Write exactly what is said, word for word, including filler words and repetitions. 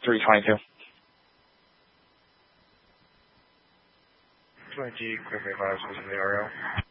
three twenty-two. twenty G, quickly advise, was in the R O.